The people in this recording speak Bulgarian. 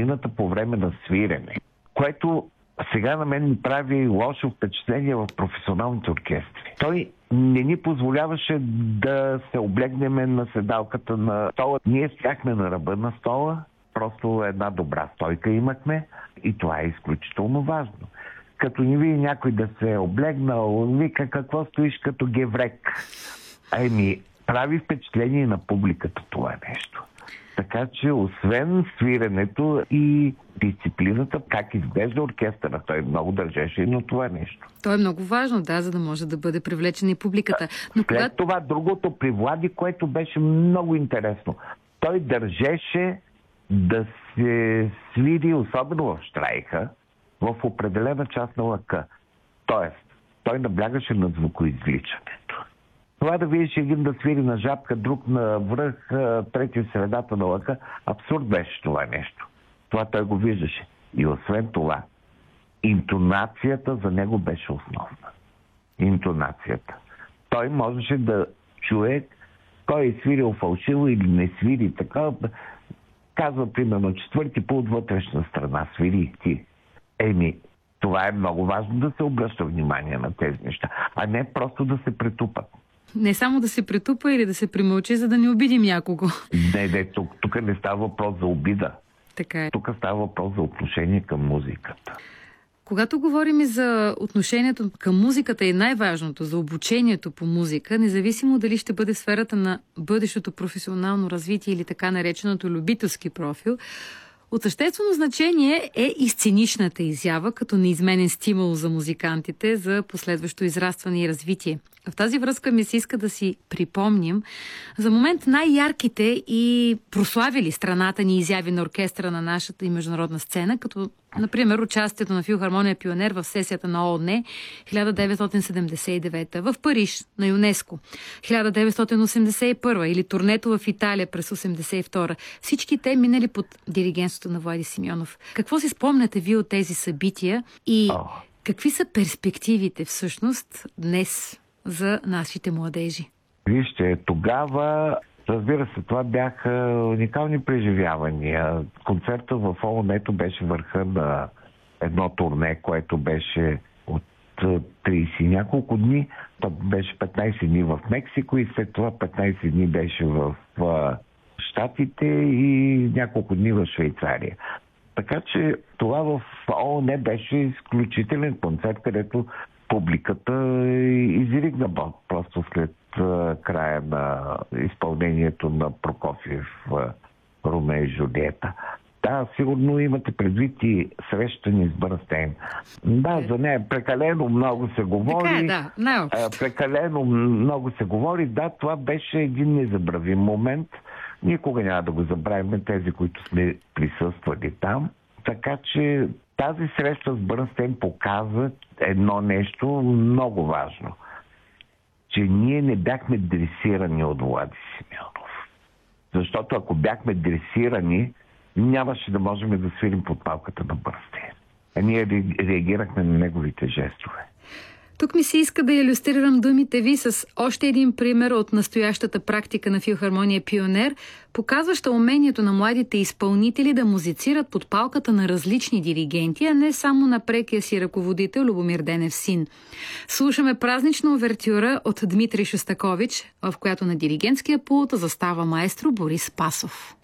дисциплината по време на свирене, което сега на мен ми прави лошо впечатление в професионалните оркестри. Той не ни позволяваше да се облегнем на седалката на стола. Ние стояхме на ръба на стола, просто една добра стойка имахме и това е изключително важно. Като ни види някой да се е облегнал, вика: какво стоиш като геврек? Прави впечатление на публиката това нещо. Така че освен свиренето и дисциплината, как изглежда оркестъра, той много държеше и на това нещо. То е много важно, да, за да може да бъде привлечена и публиката. Но след това другото при Влади, което беше много интересно. Той държеше да се свири, особено в щрайха, в определена част на лъка. Тоест, той наблягаше на звукоизвличането. Това да видиш един да свири на жабка, друг на връх, трети в средата на лъка, абсурд беше това нещо. Това той го виждаше. И освен това, интонацията за него беше основна. Интонацията. Той можеше да чуе кой е свирил фалшиво или не свири. Така казва, примерно, четвърти по от вътрешна страна свири ти. Това е много важно да се обръща внимание на тези неща, а не просто да се претупат. Не само да се претупа или да се примълчи, за да не обидим някого. Не, тук не става въпрос за обида. Така е. Тук става въпрос за отношение към музиката. Когато говорим и за отношението към музиката и най-важното, за обучението по музика, независимо дали ще бъде в сферата на бъдещото професионално развитие или така нареченото любителски профил, от съществено значение е и сценичната изява като неизменен стимул за музикантите за последващо израстване и развитие. В тази връзка ми се иска да си припомним за момент най-ярките и прославили страната ни изяви на оркестъра на нашата и международна сцена, като например участието на Филхармония Пионер в сесията на ООН 1979, в Париж на ЮНЕСКО 1981 или турнето в Италия през 1982. Всички те минали под диригентството на Влади Симеонов. Какво си спомняте вие от тези събития и какви са перспективите всъщност днес за нашите младежи? Вижте, тогава, разбира се, това бяха уникални преживявания. Концерта в ООН-то беше върха на едно турне, което беше от 30 няколко дни. То беше 15 дни в Мексико и след това 15 дни беше в Щатите и няколко дни в Швейцария. Така че това в ООН беше изключителен концерт, където публиката изригна просто след края на изпълнението на Прокофиев Ромео и Жулиета. Да, сигурно имате предвид и срещата ни с Бърнстейн. Да, за нея прекалено много се говори. Така е, да, прекалено много се говори. Да, това беше един незабравим момент. Никога няма да го забравим, тези, които сме присъствали там. Така че тази среща с Бърнстейн показа едно нещо много важно. Че ние не бяхме дресирани от Влади Симеонов. Защото ако бяхме дресирани, нямаше да можем да свирим под палката на Бърнстейн. Ние реагирахме на неговите жестове. Тук ми се иска да илюстрирам думите ви с още един пример от настоящата практика на Филхармония Пионер, показваща умението на младите изпълнители да музицират под палката на различни диригенти, а не само на прекия си ръководител Любомир Денев син. Слушаме празнична увертюра от Дмитрий Шостакович, в която на диригентския пулт застава маестро Борис Пасов.